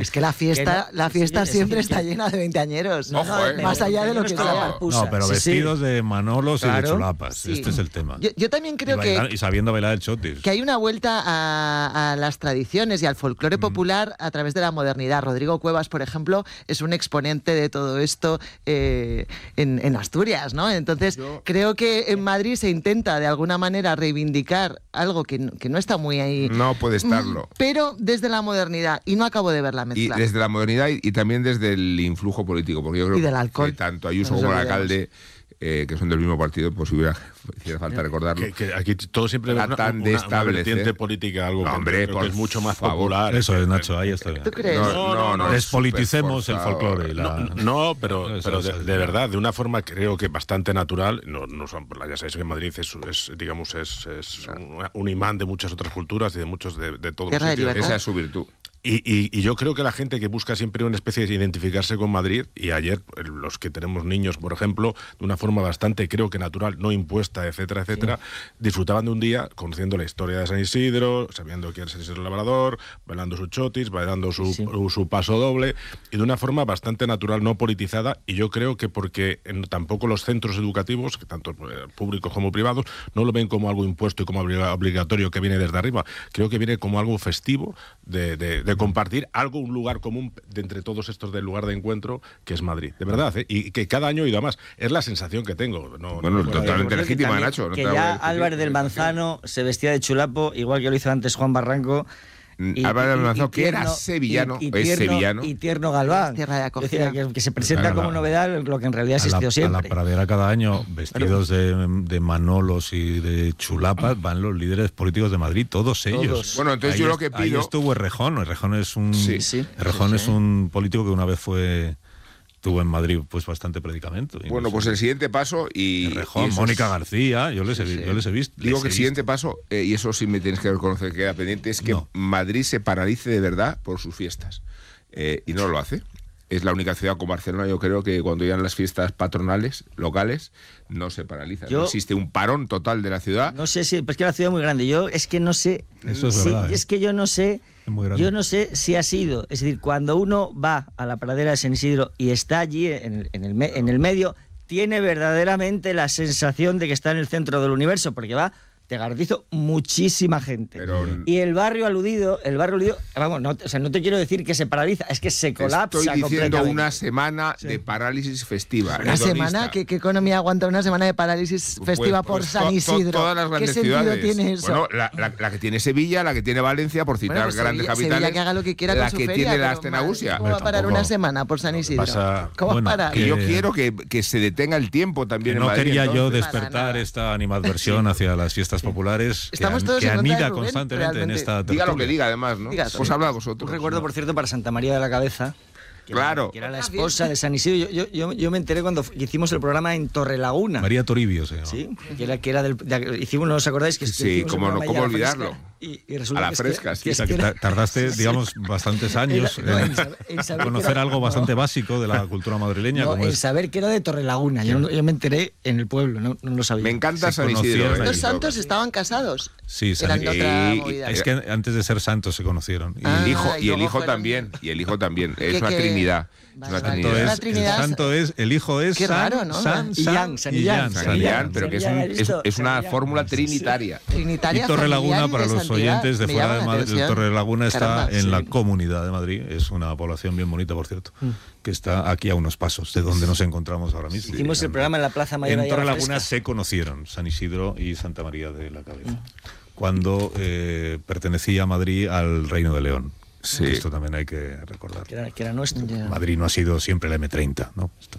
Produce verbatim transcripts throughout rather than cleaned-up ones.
Es que la fiesta, que no, la fiesta sí, siempre es decir, está que, llena de veinteañeros. Ojo, ¿no? eh. Más allá de lo que está sea. la parpusa. No, pero Sí, sí. vestidos de manolos y Claro. de chulapas. Sí. Este es el tema. Yo, yo también creo y, que, bailar, y sabiendo bailar el chotis. que hay una vuelta a, a las tradiciones y al folclore popular a través de la modernidad. Rodrigo Cuevas, por ejemplo, es un exponente de todo esto eh, en, en Asturias, ¿no? Entonces, Yo- creo que en Madrid se intenta de alguna manera reivindicar algo que, no- que no está muy ahí, No puede estarlo. pero desde la modernidad, y no acabo de ver la Y mezcla. desde la modernidad y, y también desde el influjo político, porque yo creo Y del alcohol. que tanto Ayuso No nos como el olvidemos. alcalde, eh, que son del mismo partido, pues si hubiera hiciera falta recordarlo. Que, que aquí todo siempre es una, Tratan de una, una establecer- vertiente política, algo No, que, hombre, creo que por es mucho más favor. popular. Eso es, Nacho, ahí está bien. ¿Tú crees? No, no, no, Despoliticemos el superforzado. folclore. y la- No, no, pero, Eso, pero eso de, es de verdad. verdad, de una forma creo que bastante natural. No, no son, ya sabéis que Madrid es, es, digamos, es, es un, un imán de muchas otras culturas y de muchos de, de todos Tierra los de sitios. libertad. Esa es su virtud. Y, y, y yo creo que la gente que busca siempre una especie de identificarse con Madrid, y ayer los que tenemos niños, por ejemplo, de una forma bastante, creo que natural, no impuesta, etcétera, etcétera, disfrutaban de un día conociendo la historia de San Isidro, sabiendo quién es San Isidro Labrador, bailando su chotis, bailando su, Sí. su paso doble, y de una forma bastante natural, no politizada, y yo creo que porque en, tampoco los centros educativos, que tanto eh, públicos como privados, no lo ven como algo impuesto y como obliga- obligatorio que viene desde arriba, creo que viene como algo festivo de, de, de compartir algo, un lugar común de entre todos estos del lugar de encuentro que es Madrid, de verdad, ¿eh? Y que cada año he ido a más, es la sensación que tengo. No, Bueno, no puedo- totalmente Yo creo que legítima, también- Nacho, no que te la voy a ya discutir. Álvarez del Manzano se vestía de chulapo, igual que lo hizo antes Juan Barranco. Mm, Álvarez del Manzano, que era sevillano, y, y es tierno, sevillano. y tierno Galván. Tierra de Es acogida. decir, que, que se presenta Claro, como la- novedad lo que en realidad a la, existió a siempre. la pradera cada año, vestidos de, de manolos y de chulapas, van los líderes políticos de Madrid, todos ellos. Todos. Bueno, entonces Ahí yo lo es- que Ahí pido- estuvo Errejón. Errejón es un, Sí. Sí, Errejón sí, es sí. un político que una vez fue tuvo en Madrid pues bastante predicamento. Y Bueno, no pues sé. el siguiente paso y... Errejón, y eso Mónica es- García, yo les he, vi- yo les he visto. Digo les que he el siguiente visto. paso, eh, y eso sí me tienes que reconocer que queda pendiente, es que No. Madrid se paralice de verdad por sus fiestas. Eh, y no lo hace. Es la única ciudad con Barcelona, yo creo que cuando llegan las fiestas patronales, locales, no se paraliza. Yo- No existe un parón total de la ciudad. No sé si, pues que la ciudad es muy grande. Yo es que no sé. Eso es si- verdad, ¿eh? Es que yo no sé. Es muy grande. Yo no sé si ha sido. Es decir, cuando uno va a la pradera de San Isidro y está allí en el, en el, me- en el medio, tiene verdaderamente la sensación de que está en el centro del universo, porque va, te garantizo, muchísima gente. Pero- Y el barrio aludido, el barrio aludido, vamos, no, o sea, no te quiero decir que se paraliza, es que se Te colapsa Estoy diciendo completamente. una semana de parálisis festiva. Una hedonista. semana, ¿qué, ¿qué economía aguanta una semana de parálisis Pues- festiva pues por San to- to- Isidro? todas las ¿Qué grandes sentido ciudades. tiene eso? Bueno, la, la- la que tiene Sevilla, la que tiene Valencia, por citar Bueno, pues grandes Sevilla- capitales. Sevilla que haga lo que quiera la con su que feria, tiene la pero Astenagusia. ¿cómo va a parar Tampoco- una semana por San Isidro? pasa- ¿Cómo bueno, va a parar? Que yo Eh, quiero que, que se detenga el tiempo también Que en no Madrid, quería yo entonces. despertar Para nada. esta animadversión hacia las fiestas populares que, Estamos an- todos que en contra de anida Rubén, constantemente en realmente. esta Diga lo que tertulia. diga, además, ¿no? Diga, Pues sí. habla Un vosotros. recuerdo, por cierto, para Santa María de la Cabeza. Que Claro. Era, que era la esposa de San Isidro. Yo, yo, yo, yo me enteré cuando hicimos el programa en Torrelaguna. María Toribio se llama. Sí, que era, que era del. de- hicimos, ¿no os acordáis? Que Sí, hicimos el cómo no, programa cómo ahí a la olvidarlo. fresca, Y, y resulta A la que es que- fresca, que sí. O es sea, que que ta- era- tardaste, sí, digamos, bastantes años Era- no, en en saber- en saber que conocer era- algo bastante básico de la cultura madrileña, No, como en es saber que era de Torrelaguna. Yo, no- yo me enteré en el pueblo, no, no lo sabía. Me encanta Se San Isidro. conocieron ¿eh? allí. Los santos estaban casados. Sí, San- Eran de otra y- movida. Es que antes de ser santos se conocieron. Y Ah, El hijo, y y el luego hijo fueron- también. Y el hijo también. Es Que- una que- trinidad. Es Vale, una vale. santo trinidad. Una es, trinidad- el santo es, el hijo es Qué San, raro, ¿no? San, Y San Yang, San y Illán, Yang. San San Illán, Illán, pero que es, San un- Illán, es, esto, es una San Illán. fórmula Sí, sí. trinitaria. Trinitaria, Y Torrelaguna, familiar y para de los santidad. oyentes de Me fuera llama de la Madrid, atención. Torrelaguna está Caramba, en sí. la Comunidad de Madrid. Es una población bien bonita, por cierto, que está aquí a unos pasos de donde nos encontramos ahora mismo. Hicimos el programa en la Plaza Mayor. En ahí a la Torrelaguna fresca. se conocieron San Isidro y Santa María de la Cabeza, cuando eh, pertenecía a Madrid al Reino de León. Sí. Esto también hay que recordar. Que era, que era nuestro. Ya. Madrid no ha sido siempre la eme treinta, ¿no? Esto-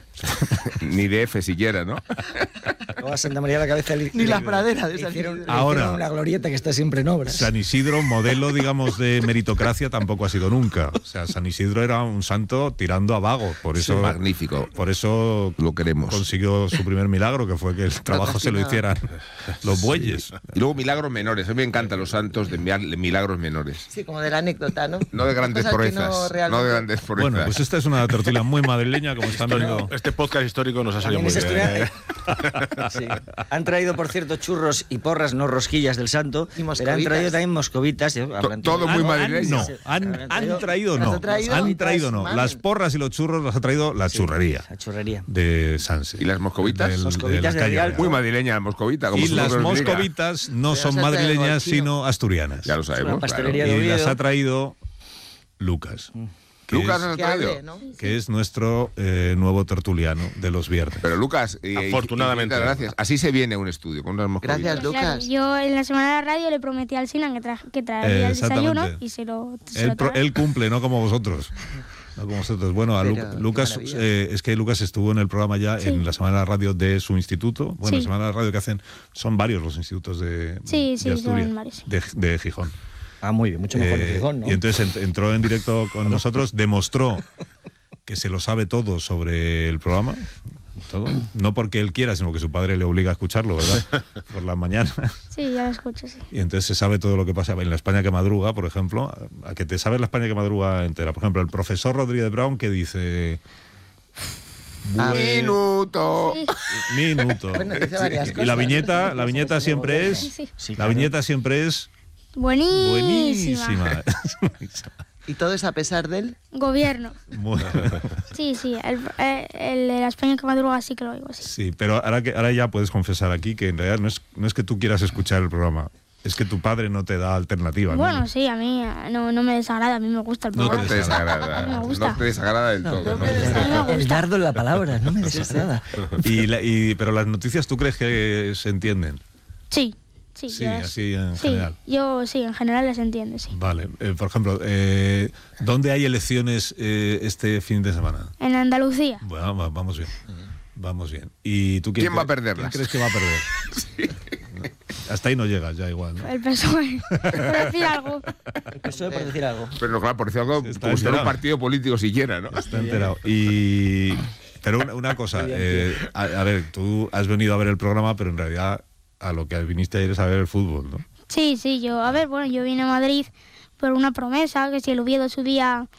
Ni de F siquiera, ¿no? Luego a Santa María de la Cabeza le- Ni le- la pradera de le San hicieron, Isidro. le Ahora- hicieron una glorieta que está siempre en obras. San Isidro, modelo, digamos, de meritocracia, tampoco ha sido nunca. O sea, San Isidro era un santo tirando a vago. Por eso, Magnífico. por eso Lo queremos. consiguió su primer milagro, que fue que el trabajo se lo hicieran los bueyes. Y luego milagros menores. A mí me encantan los santos de mia- milagros menores. Sí, como de la anécdota, ¿no? No de grandes Cosas que proezas. no No, realmente- de grandes proezas. Bueno, pues esta es una tertulia muy madrileña, como están viendo. Este podcast histórico nos ha salido También muy es bien. estudiante- ¿eh? Sí. Han traído, por cierto, churros y porras, no rosquillas del santo, Y pero han moscovitas. traído también moscovitas. ¿eh? Habrán todo traído- muy Han- madrileño. No, han, han traído no. ¿Has traído? Han traído no. Mamen. Las porras y los churros las ha traído la churrería La churrería. de Sanse. ¿Y las moscovitas? Del- Moscovitas de la de calle Rialto. Muy madrileña la moscovita. Como Y su las nombre indica. moscovitas no Pero son se ha traído madrileñas, aquí, ¿no? sino asturianas. Ya lo Una sabemos. pastelería claro. de Y las Oviedo. ha traído Lucas. Que Lucas es- nos ha Que traído. hable, ¿no? que es nuestro eh, nuevo tertuliano de los viernes. Pero Lucas, y- y- Afortunadamente. y- gracias. Así se viene un estudio con unas moscovitas. Gracias, Lucas. Claro, yo en la semana de la radio le prometí al Sinan que, tra que traería Eh, el exactamente. desayuno y se lo, se Él, lo pro- trae. él cumple, no como vosotros. No como vosotros. Bueno, a Lu- Pero, qué Lucas, maravilla. eh, es que Lucas estuvo en el programa ya Sí. en la semana de la radio de su instituto. Bueno, la Sí. semana de la radio que hacen, son varios los institutos de, Sí, de sí, Asturias, son varios. de, de Gijón. Ah, muy bien, mucho mejor Eh, que Gijón, ¿no? Y entonces ent- entró en directo con nosotros, demostró que se lo sabe todo sobre el programa. Todo. No porque él quiera, sino que su padre le obliga a escucharlo, ¿verdad? Por las mañanas. Sí, ya lo escucho, sí. Y entonces se sabe todo lo que pasa en la España que madruga, por ejemplo. A que te sabes la España que madruga entera. Por ejemplo, el profesor Rodríguez Brown que dice... Ah, "Bue- Minuto. Sí, Minuto". Bueno, dice varias Y cosas. la viñeta, la viñeta siempre es... sí. Sí, La claro. viñeta siempre es Buenísima. buenísima. Y todo es a pesar del... Gobierno. Muy- Sí, sí, el, eh, el de la España que madruga sí que lo oigo, sí. Sí, pero ahora, que, ahora ya puedes confesar aquí que en realidad no es, no es que tú quieras escuchar el programa, es que tu padre no te da alternativa. ¿no? Bueno, sí, a mí eh, no, no me desagrada, a mí me gusta el No programa. No te desagrada. A mí me gusta. No te desagrada del todo. ¿no? A mí me El gusta. dardo en la palabra, no me desagrada. Y la- y- pero las noticias, ¿tú crees que se entienden? Sí, sí. Sí, yo- así en sí, general. yo sí, en general las entiendo, sí. Vale, eh, por ejemplo, eh, ¿dónde hay elecciones eh, este fin de semana? En Andalucía, Bueno, va- vamos bien, vamos bien. ¿Y tú quién, ¿Quién va a cre- perderlas? ¿Quién crees que va a perder? Hasta ahí no llegas, ya igual. ¿no? el P S O E. Por decir algo. El P S O E, por decir algo. Pero no, claro, por decir algo, Está como si fuera un enterado. partido político siquiera, ¿no? Está enterado. Y, pero una, una cosa, eh, a, a ver, tú has venido a ver el programa, pero en realidad a lo que viniste ayer es a ver el fútbol, ¿no? Sí, sí, yo, a ver, bueno, yo vine a Madrid por una promesa, que si el Oviedo subía,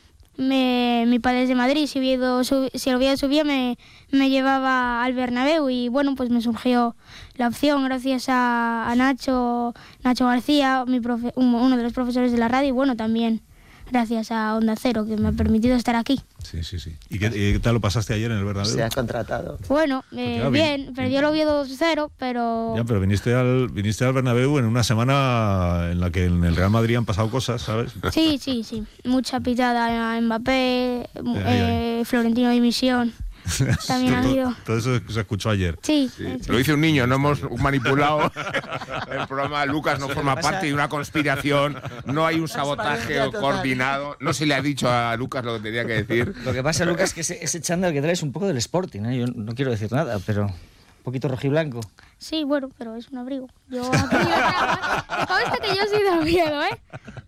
me, mi padre es de Madrid, si, Oviedo sub- si el Oviedo subía me, me llevaba al Bernabéu y bueno, pues me surgió la opción gracias a, a Nacho, Nacho García, mi profe- un- uno de los profesores de la radio y bueno, también gracias a Onda Cero, que me ha permitido estar aquí. Sí, sí, sí. ¿Y qué, y qué tal lo pasaste ayer en el Bernabéu? Se ha contratado. Bueno, eh, ya, bien, vin- perdió el Oviedo dos cero, pero... Ya, pero viniste al, viniste al Bernabéu en una semana en la que en el Real Madrid han pasado cosas, ¿sabes? Sí, sí, sí. Mucha pitada a Mbappé, ahí. eh, Florentino Dimisión. También ha todo, habido. todo eso se escuchó ayer. Sí, Sí, eh, Lo dice un niño, no hemos manipulado el programa. Lucas no forma parte de una conspiración, no hay un sabotaje Transparencia total. coordinado. No se le ha dicho a Lucas lo que tenía que decir. Lo que pasa, Lucas, es que ese, ese chándal que trae es un poco del Sporting, ¿eh? Yo no quiero decir nada, pero un poquito rojiblanco. sí, bueno, pero es un abrigo. Yo aquí yo traigo, ¿eh? Me consta que yo soy de Oviedo, ¿eh?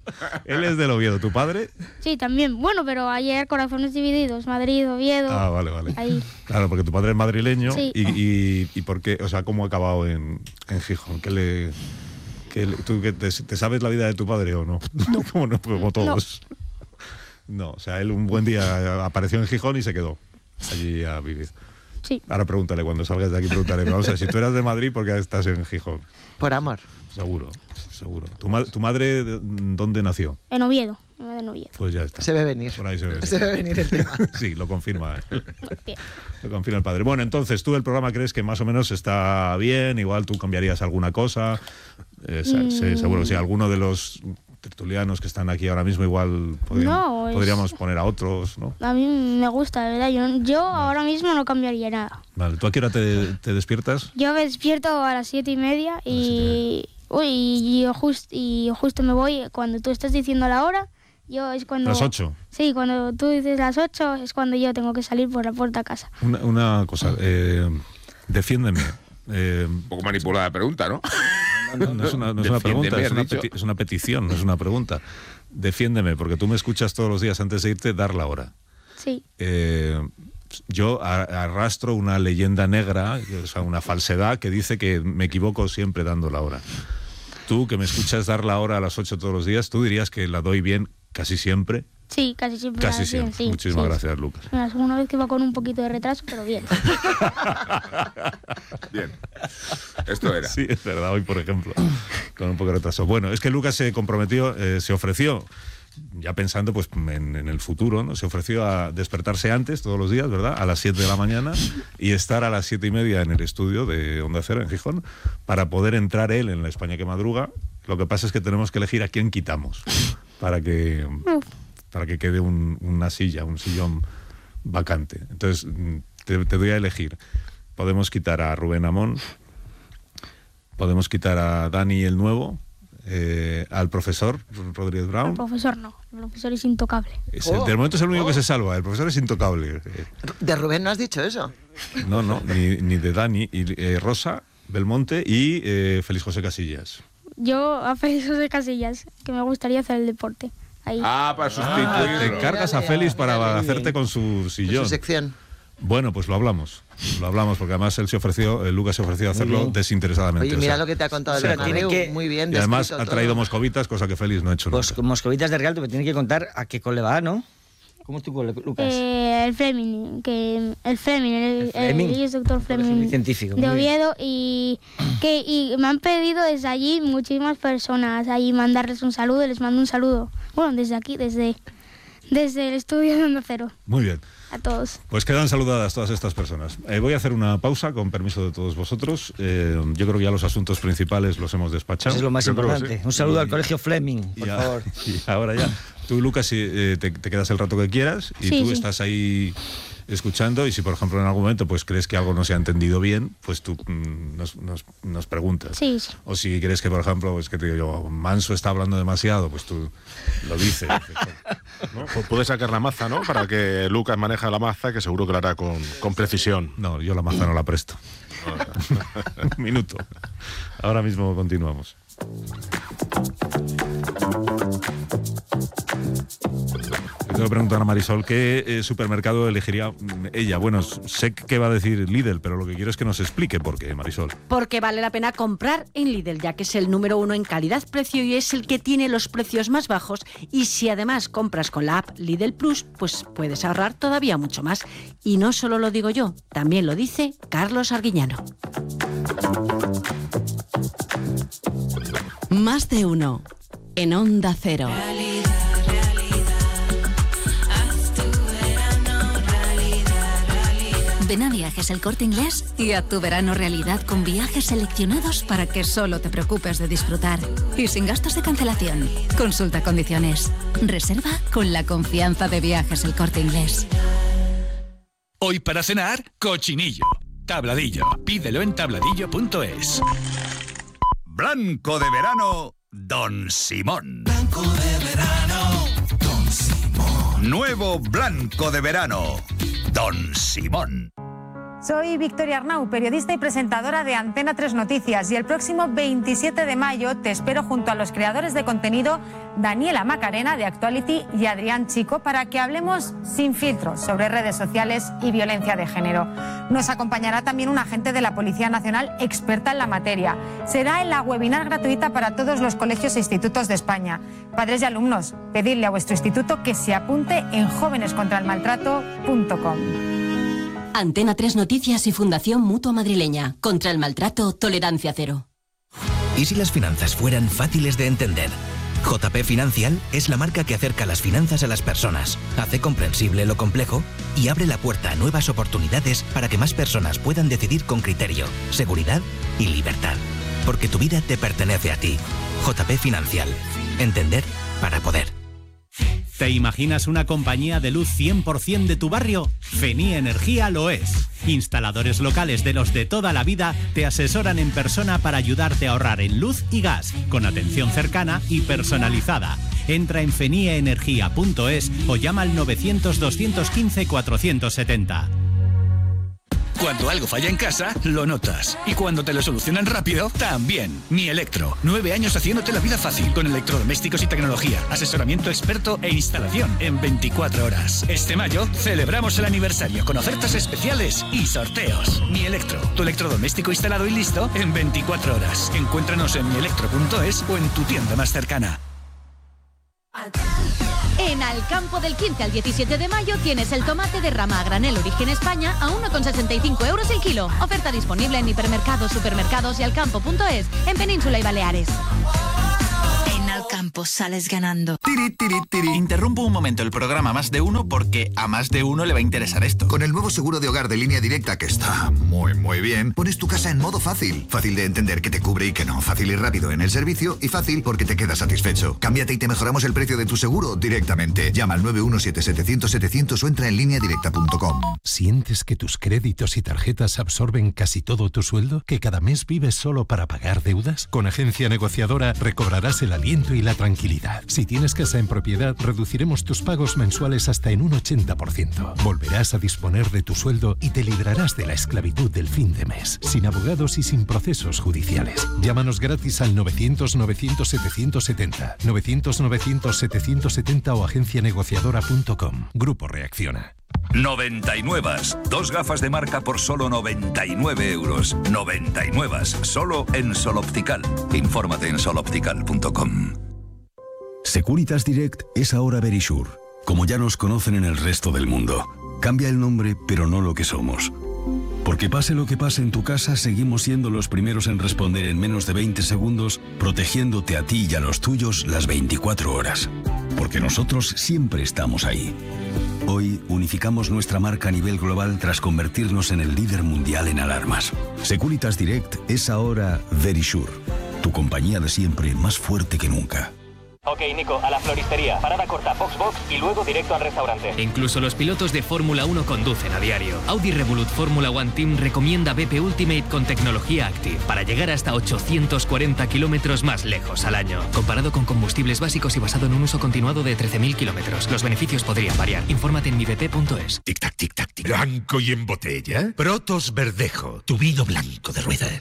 Él es del Oviedo, ¿tu padre? Sí, también. Bueno, pero ayer corazones divididos, Madrid, Oviedo. Ah, vale, vale. Ahí. Claro, porque tu padre es madrileño Sí. y, y, y por qué, o sea, ¿cómo ha acabado en, en Gijón? ¿Qué le, qué le- ¿Tú que te, te sabes la vida de tu padre o no? como, no, como todos. No. O sea, él un buen día apareció en Gijón y se quedó allí a vivir. Sí. Ahora pregúntale, cuando salgas de aquí, pregúntale. Vamos a ver, si tú eras de Madrid, ¿por qué estás en Gijón? Por amor. Seguro, seguro. ¿Tu, ma- tu madre de- dónde nació? En Oviedo. En Oviedo. Pues ya está. Se ve venir. Por ahí se ve. Se ve venir el tema. Sí, lo confirma. ¿eh? Bien. Lo confirma el padre. Bueno, entonces, ¿tú el programa crees que más o menos está bien? Igual tú cambiarías alguna cosa. Eh, se- Mm. se- seguro, si alguno de los tertulianos que están aquí ahora mismo igual podríamos, No, es- podríamos poner a otros, ¿no? A mí me gusta, de verdad. Yo, yo ahora mismo no cambiaría nada. Vale, ¿tú a qué hora te, te despiertas? Yo me despierto a las siete y media y, uy, y, yo just- y yo justo me voy cuando tú estás diciendo la hora. Yo es cuando. Las ocho. Sí, cuando tú dices las ocho es cuando yo tengo que salir por la puerta a casa. Una, una cosa, eh, defiéndeme. Eh, Un poco manipulada la pregunta, ¿no? no, no es una, no es una Defiéndeme, pregunta, es has una, dicho. peti- es una petición, no es una pregunta. Defiéndeme, porque tú me escuchas todos los días antes de irte dar la hora. Sí. Eh, yo a- arrastro una leyenda negra, o sea, una falsedad que dice que me equivoco siempre dando la hora. Tú, que me escuchas dar la hora a las ocho todos los días, ¿tú dirías que la doy bien casi siempre? Sí, casi siempre. Casi bien, siempre. sí, Muchísimas sí. gracias, Lucas. La segunda vez que va con un poquito de retraso, pero bien. Bien. Esto era. Sí, es verdad, hoy por ejemplo, con un poco de retraso. Bueno, es que Lucas se comprometió, eh, se ofreció, ya pensando pues en, en el futuro, ¿no? Se ofreció a despertarse antes todos los días, ¿verdad? A las siete de la mañana y estar a las siete y media en el estudio de Onda Cero en Gijón para poder entrar él en La España que madruga. Lo que pasa es que tenemos que elegir a quién quitamos para que, para que quede un, una silla, un sillón vacante. Entonces, te, te doy a elegir. Podemos quitar a Rubén Amón, podemos quitar a Dani el Nuevo, eh, al profesor Rodríguez Brown. El profesor no, el profesor es intocable. Es el, del momento es el único Oh. que se salva, el profesor es intocable. ¿De Rubén no has dicho eso? No, no, ni, ni de Dani, y, eh, Rosa Belmonte y eh, Félix José Casillas. Yo a Félix José Casillas, que me gustaría hacer el deporte. Ahí. Ah, para Ah, sustituirlo. te encargas a Félix para hacerte con su En sillón. su sección. Bueno, pues lo hablamos, lo hablamos, porque además él se ofreció, eh, Lucas se ofreció a hacerlo bien. desinteresadamente. Oye, o mira sea, lo que te ha contado el pero Bernabéu. tiene que- Muy bien y además descrito ha traído todo. moscovitas, cosa que Félix no ha hecho nunca. Pues moscovitas de regalo, pero tiene que contar a qué cole va, ¿no? ¿Cómo es tu cole, Lucas? Eh, el Fleming, que el Fleming, el, El Fleming. el, el doctor Colegio Fleming científico, de muy bien. Oviedo y que y me han pedido desde allí muchísimas personas allí mandarles un saludo, les mando un saludo. Bueno, desde aquí, desde desde el estudio de Onda Cero, Muy bien. a todos. Pues quedan saludadas todas estas personas. Eh, voy a hacer una pausa con permiso de todos vosotros. Eh, yo creo que ya los asuntos principales los hemos despachado. Eso es lo más Yo creo que importante. sí. Un saludo Y- al colegio Fleming, por y, a- favor. y ahora ya. Tú, Lucas, si, eh, te, te quedas el rato que quieras y Sí, tú sí. estás ahí escuchando y si, por ejemplo, en algún momento pues crees que algo no se ha entendido bien, pues tú mm, nos, nos, nos preguntas. Sí, sí. O si crees que, por ejemplo, es que te digo yo, Manso está hablando demasiado, pues tú lo dices. ¿No? Pu- Puede sacar la maza, ¿no? Para que Lucas maneje la maza, que seguro que la hará con, con precisión. No, yo la maza no la presto. Un minuto. Ahora mismo continuamos. Le tengo que preguntar a Marisol qué eh, supermercado elegiría mm, ella. Bueno, sé que va a decir Lidl, pero lo que quiero es que nos explique por qué, Marisol. Porque vale la pena comprar en Lidl, ya que es el número uno en calidad-precio y es el que tiene los precios más bajos. Y si además compras con la app Lidl Plus, pues puedes ahorrar todavía mucho más. Y no solo lo digo yo, también lo dice Carlos Arguiñano. Más de uno en Onda Cero. Ven a Viajes El Corte Inglés y a tu verano realidad con viajes seleccionados para que solo te preocupes de disfrutar y sin gastos de cancelación. Consulta condiciones. Reserva con la confianza de Viajes El Corte Inglés. Hoy para cenar, cochinillo. Tabladillo. Pídelo en tabladillo punto es. Blanco de verano, Don Simón. Blanco de verano, Don Simón. Nuevo Blanco de verano, Don Simón. Soy Victoria Arnau, periodista y presentadora de Antena tres Noticias, y el próximo veintisiete de mayo te espero junto a los creadores de contenido Daniela Macarena de Actuality y Adrián Chico para que hablemos sin filtros sobre redes sociales y violencia de género. Nos acompañará también un agente de la Policía Nacional experta en la materia. Será en la webinar gratuita para todos los colegios e institutos de España. Padres y alumnos, pedidle a vuestro instituto que se apunte en jóvenes contra el maltrato punto com. Antena tres Noticias y Fundación Mutua Madrileña. Contra el maltrato, tolerancia cero. ¿Y si las finanzas fueran fáciles de entender? J P Financial es la marca que acerca las finanzas a las personas, hace comprensible lo complejo y abre la puerta a nuevas oportunidades para que más personas puedan decidir con criterio, seguridad y libertad. Porque tu vida te pertenece a ti. J P Financial. Entender para poder. ¿Te imaginas una compañía de luz cien por ciento de tu barrio? Fenie Energía lo es. Instaladores locales de los de toda la vida te asesoran en persona para ayudarte a ahorrar en luz y gas, con atención cercana y personalizada. Entra en fenie energía punto es o llama al novecientos, doscientos quince, cuatrocientos setenta. Cuando algo falla en casa, lo notas. Y cuando te lo solucionan rápido, también. Mi Electro. Nueve años haciéndote la vida fácil. Con electrodomésticos y tecnología. Asesoramiento experto e instalación en veinticuatro horas. Este mayo celebramos el aniversario con ofertas especiales y sorteos. Mi Electro. Tu electrodoméstico instalado y listo en veinticuatro horas. Encuéntranos en mi electro punto es o en tu tienda más cercana. En Alcampo del quince al diecisiete de mayo tienes el tomate de rama a granel Origen España a uno con sesenta y cinco euros el kilo. Oferta disponible en hipermercados, supermercados y alcampo punto es en Península y Baleares. En Alcampo sales ganando. Tiri, tiri, tiri. Interrumpo un momento el programa Más de Uno porque a más de uno le va a interesar esto. Con el nuevo seguro de hogar de Línea Directa, que está muy, muy bien, pones tu casa en modo fácil. Fácil de entender que te cubre y que no. Fácil y rápido en el servicio y fácil porque te quedas satisfecho. Cámbiate y te mejoramos el precio de tu seguro directamente. Llama al nueve uno siete setecientos setecientos o entra en línea directa punto com. ¿Sientes que tus créditos y tarjetas absorben casi todo tu sueldo? ¿Que cada mes vives solo para pagar deudas? Con Agencia Negociadora recobrarás el aliento y la tranquilidad. Si tienes casa en propiedad, reduciremos tus pagos mensuales hasta en un ochenta por ciento. Volverás a disponer de tu sueldo y te librarás de la esclavitud del fin de mes, sin abogados y sin procesos judiciales. Llámanos gratis al novecientos novecientos setecientos setenta, novecientos novecientos setecientos setenta o agencia negociadora punto com. Grupo Reacciona. noventa y nueve. Dos gafas de marca por solo noventa y nueve euros. noventa y nueve. Solo en Sol Optical. Infórmate en sol optical punto com. Securitas Direct es ahora Verisure, como ya nos conocen en el resto del mundo. Cambia el nombre, pero no lo que somos. Porque pase lo que pase en tu casa, seguimos siendo los primeros en responder en menos de veinte segundos, protegiéndote a ti y a los tuyos las veinticuatro horas. Porque nosotros siempre estamos ahí. Hoy unificamos nuestra marca a nivel global tras convertirnos en el líder mundial en alarmas. Securitas Direct es ahora Verisure, tu compañía de siempre más fuerte que nunca. Ok, Nico, a la floristería. Parada corta, box box y luego directo al restaurante. Incluso los pilotos de Fórmula uno conducen a diario. Audi Revolut Fórmula One Team recomienda B P Ultimate con tecnología Active para llegar hasta ochocientos cuarenta kilómetros más lejos al año. Comparado con combustibles básicos y basado en un uso continuado de trece mil kilómetros. Los beneficios podrían variar. Infórmate en mi b p punto es. Tic-tac, tic-tac, tic. Blanco y en botella. Protos Verdejo, tu vino blanco de rueda.